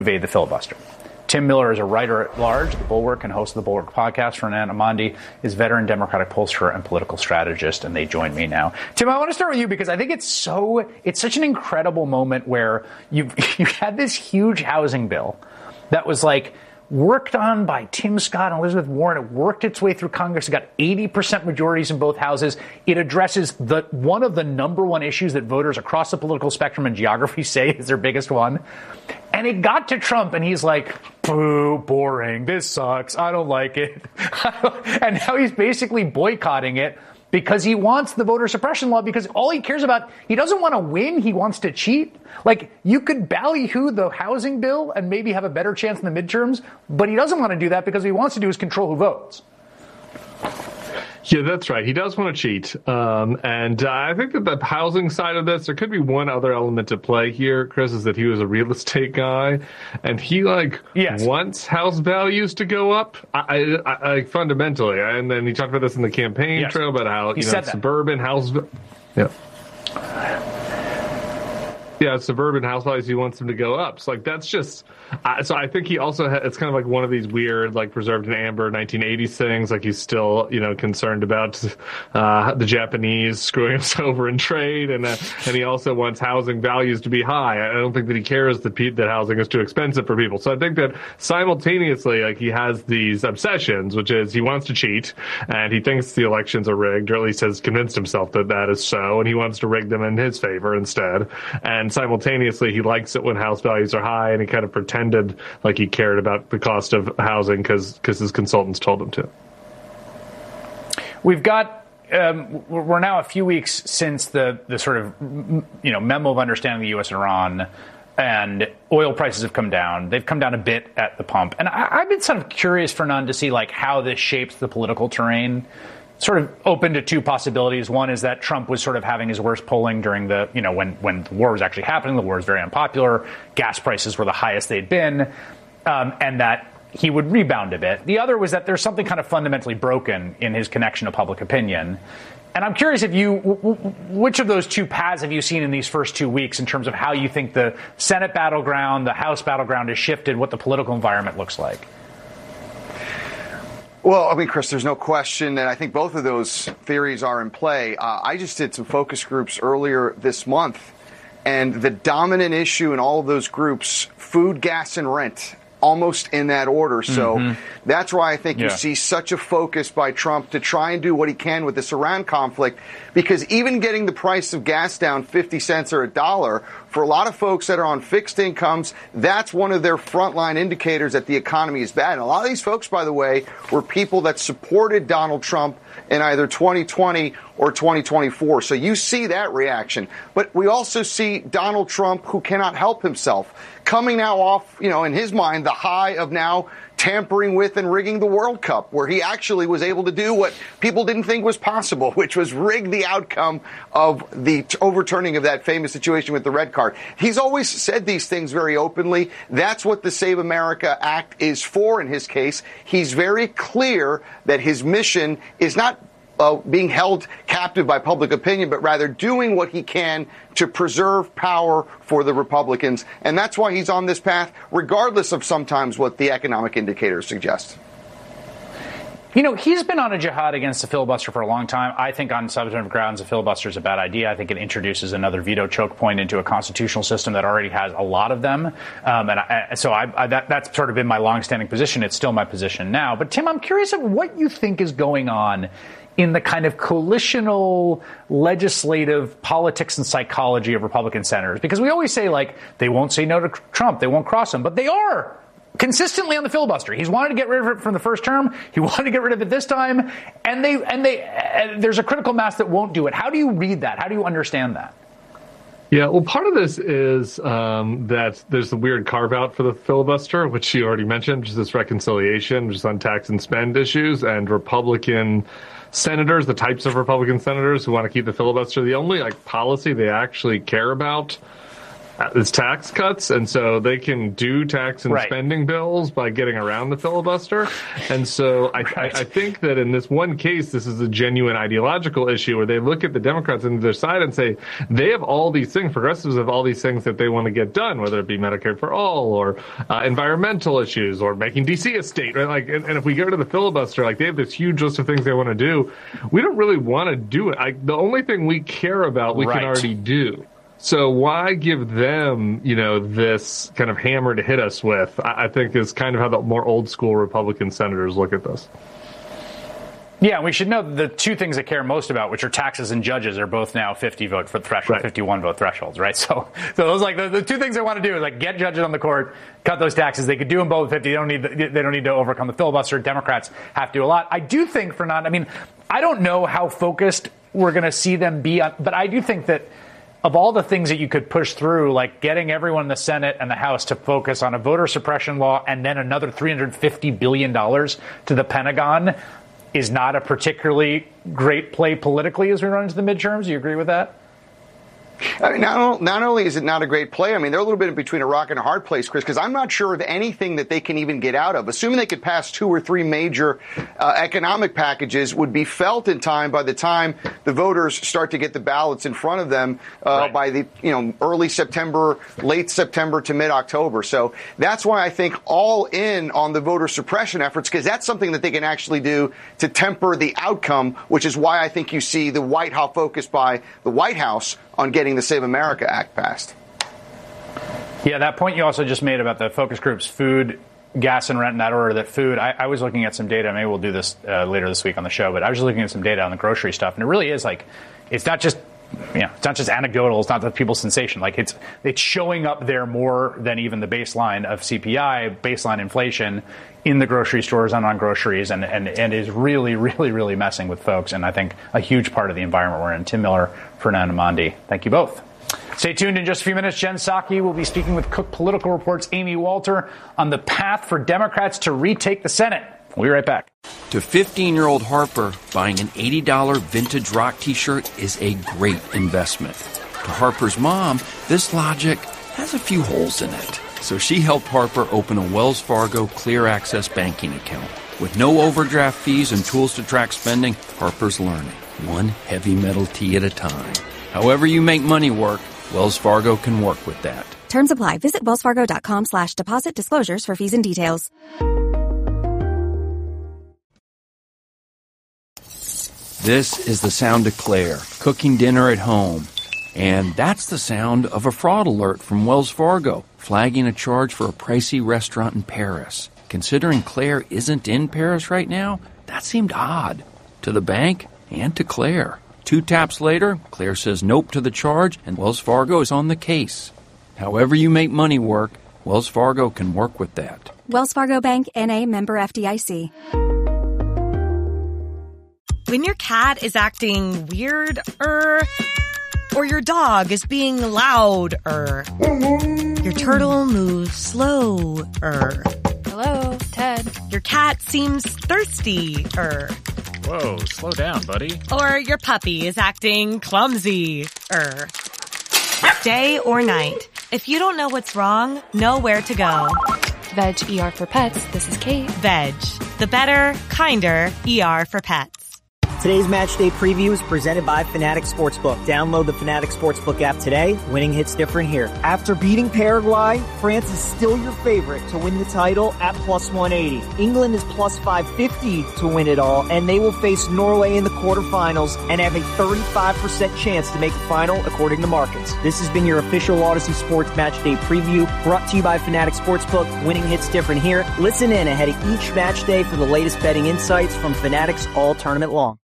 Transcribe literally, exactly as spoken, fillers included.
evade the filibuster. Tim Miller is a writer at large, The Bulwark, and host of the Bulwark podcast. Fernand Amandi is veteran Democratic pollster and political strategist, and they join me now. Tim, I want to start with you because I think it's so it's such an incredible moment where you've you had this huge housing bill that was like worked on by Tim Scott and Elizabeth Warren. It worked its way through Congress. It got eighty percent majorities in both houses. It addresses the one of the number one issues that voters across the political spectrum and geography say is their biggest one. And it got to Trump, and he's like, boo, boring. This sucks. I don't like it. And now he's basically boycotting it because he wants the voter suppression law, because all he cares about, he doesn't want to win, he wants to cheat. Like, you could ballyhoo the housing bill and maybe have a better chance in the midterms, but he doesn't want to do that because what he wants to do is control who votes. Yeah, that's right. He does want to cheat. Um, and uh, I think that the housing side of this, there could be one other element at play here, Chris, is that he was a real estate guy. And he, like, yes. wants house values to go up, I, I, I fundamentally. And then he talked about this in the campaign yes. trail about how, he you know, suburban house. Yeah. Yeah, suburban house values, he wants them to go up. So, like, that's just, uh, so I think he also, ha- it's kind of like one of these weird, like, preserved in amber nineteen eighties things. Like, he's still, you know, concerned about uh, the Japanese screwing us over in trade. And uh, and he also wants housing values to be high. I don't think that he cares that, pe- that housing is too expensive for people. So I think that simultaneously, like, he has these obsessions, which is he wants to cheat, and he thinks the elections are rigged, or at least has convinced himself that that is so, and he wants to rig them in his favor instead. And simultaneously, he likes it when house values are high, and he kind of pretended like he cared about the cost of housing because because his consultants told him to. We've got um, we're now a few weeks since the the sort of you know memo of understanding the U S and Iran, and oil prices have come down. They've come down a bit at the pump, and I, I've been sort of curious, Fernand, to see like how this shapes the political terrain. Sort of open to two possibilities. One is that Trump was sort of having his worst polling during the, you know, when, when the war was actually happening. The war was very unpopular. Gas prices were the highest they'd been, um, and that he would rebound a bit. The other was that there's something kind of fundamentally broken in his connection to public opinion. And I'm curious if you, which of those two paths have you seen in these first two weeks in terms of how you think the Senate battleground, the House battleground has shifted, what the political environment looks like? Well, I mean, Chris, there's no question, and I think both of those theories are in play. Uh, I just did some focus groups earlier this month, and the dominant issue in all of those groups, food, gas, and rent, almost in that order. So mm-hmm. that's why I think yeah. you see such a focus by Trump to try and do what he can with this Iran conflict, because even getting the price of gas down fifty cents or a dollar, for a lot of folks that are on fixed incomes, that's one of their frontline indicators that the economy is bad. And a lot of these folks, by the way, were people that supported Donald Trump in either twenty twenty or twenty twenty-four. So you see that reaction. But we also see Donald Trump, who cannot help himself, coming now off, you know, in his mind, the high of now tampering with and rigging the World Cup, where he actually was able to do what people didn't think was possible, which was rig the outcome of the t- overturning of that famous situation with the red card. He's always said these things very openly. That's what the Save America Act is for in his case. He's very clear that his mission is not Uh, being held captive by public opinion, but rather doing what he can to preserve power for the Republicans. And that's why he's on this path, regardless of sometimes what the economic indicators suggest. You know, he's been on a jihad against the filibuster for a long time. I think on substantive grounds, a filibuster is a bad idea. I think it introduces another veto choke point into a constitutional system that already has a lot of them. Um, and I, so I, I, that, that's sort of been my longstanding position. It's still my position now. But, Tim, I'm curious of what you think is going on in the kind of coalitional legislative politics and psychology of Republican senators. Because we always say, like, they won't say no to Trump, they won't cross him, but they are consistently on the filibuster. He's wanted to get rid of it from the first term. He wanted to get rid of it this time. And they and they uh, there's a critical mass that won't do it. How do you read that? How do you understand that? Yeah, well, part of this is um, that there's the weird carve-out for the filibuster, which you already mentioned, which is this reconciliation, which is on tax and spend issues, and Republican senators, the types of Republican senators who want to keep the filibuster, the only like policy they actually care about It's tax cuts, and so they can do tax and right. spending bills by getting around the filibuster. And so I, right. I, I think that in this one case, this is a genuine ideological issue where they look at the Democrats on their side and say they have all these things, progressives have all these things that they want to get done, whether it be Medicare for all or uh, environmental issues or making D C a state. Right? Like, and, and if we go to the filibuster, like they have this huge list of things they want to do. We don't really want to do it. I, the only thing we care about, we right. can already do. So why give them, you know, this kind of hammer to hit us with, I think is kind of how the more old school Republican senators look at this. Yeah, we should know the two things they care most about, which are taxes and judges, are both now fifty vote for threshold, right. fifty-one vote thresholds, right? So, so those like the, the two things they want to do is like get judges on the court, cut those taxes. They could do them both at fifty. They don't need the, they don't need to overcome the filibuster. Democrats have to do a lot. I do think for not. I mean, I don't know how focused we're going to see them be on, but I do think that of all the things that you could push through, like getting everyone in the Senate and the House to focus on a voter suppression law and then another three hundred fifty billion dollars to the Pentagon is not a particularly great play politically as we run into the midterms. Do you agree with that? I mean, not, not only is it not a great play, I mean, they're a little bit in between a rock and a hard place, Chris, because I'm not sure of anything that they can even get out of. Assuming they could pass two or three major uh, economic packages would be felt in time by the time the voters start to get the ballots in front of them uh, right. by the, you know, early September, late September to mid-October. So that's why I think all in on the voter suppression efforts, because that's something that they can actually do to temper the outcome, which is why I think you see the White House focus by the White House on getting the Save America Act passed. Yeah, that point you also just made about the focus groups, food, gas, and rent in that order, that food, I, I was looking at some data, maybe we'll do this uh, later this week on the show, but I was just looking at some data on the grocery stuff, and it really is like, it's not just, you know, it's not just anecdotal, it's not the people's sensation, like it's it's showing up there more than even the baseline of C P I, baseline inflation in the grocery stores and on groceries, and, and, and is really, really, really messing with folks, and I think a huge part of the environment we're in. Tim Miller, Fernand Amandi, thank you both. Stay tuned in just a few minutes. Jen Psaki will be speaking with Cook Political Report's Amy Walter on the path for Democrats to retake the Senate. We'll be right back. To fifteen-year-old Harper, buying an eighty dollars vintage rock T-shirt is a great investment. To Harper's mom, this logic has a few holes in it. So she helped Harper open a Wells Fargo Clear Access banking account. With no overdraft fees and tools to track spending, Harper's learning, one heavy metal tea at a time. However you make money work, Wells Fargo can work with that. Terms apply. Visit wellsfargo.com slash deposit disclosures for fees and details. This is the sound of Claire, cooking dinner at home. And that's the sound of a fraud alert from Wells Fargo, flagging a charge for a pricey restaurant in Paris. Considering Claire isn't in Paris right now, that seemed odd. To the bank and to Claire. Two taps later, Claire says nope to the charge, and Wells Fargo is on the case. However you make money work, Wells Fargo can work with that. Wells Fargo Bank, N A, member F D I C. When your cat is acting weird-er, or your dog is being loud-er, your turtle moves slow-er. Hello, Ted. Your cat seems thirsty-er. Whoa, slow down, buddy. Or your puppy is acting clumsy-er. Day or night, if you don't know what's wrong, know where to go. Veg E R for Pets, this is Kate. Veg, the better, kinder E R for pets. Today's Match Day Preview is presented by Fanatics Sportsbook. Download the Fanatics Sportsbook app today. Winning hits different here. After beating Paraguay, France is still your favorite to win the title at plus one eighty. England is plus five fifty to win it all, and they will face Norway in the quarterfinals and have a thirty-five percent chance to make the final according to markets. This has been your official Odyssey Sports Match Day Preview, brought to you by Fanatics Sportsbook. Winning hits different here. Listen in ahead of each match day for the latest betting insights from Fanatics all tournament long.